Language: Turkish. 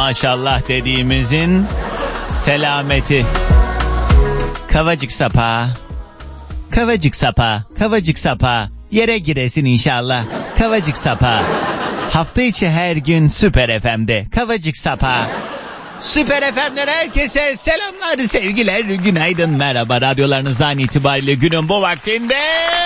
maşallah dediğimizin selameti. Kavacık sapa. Kavacık sapa. Kavacık sapa. Yere giresin inşallah. Kavacık sapa. Hafta içi her gün Süper FM'de. Kavacık sapa. Süper FM'den herkese selamlar, sevgiler, günaydın, merhaba. Radyolarınızdan itibariyle günün bu vaktinde